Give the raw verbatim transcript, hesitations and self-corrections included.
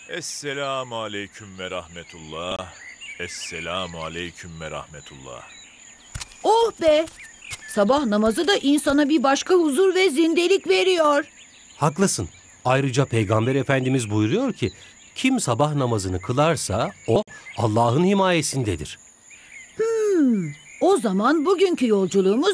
Esselamu aleyküm ve rahmetullah. Esselamu aleyküm ve rahmetullah. Oh be! Sabah namazı da insana bir başka huzur ve zindelik veriyor. Haklısın. Ayrıca Peygamber Efendimiz buyuruyor ki, kim sabah namazını kılarsa o Allah'ın himayesindedir. O zaman bugünkü yolculuğumuz